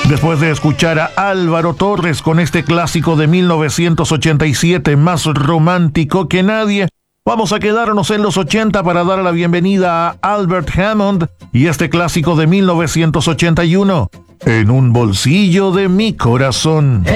Después de escuchar a Álvaro Torres con este clásico de 1987, Más romántico que nadie, vamos a quedarnos en los 80 para dar la bienvenida a Albert Hammond y este clásico de 1981, En un bolsillo de mi corazón.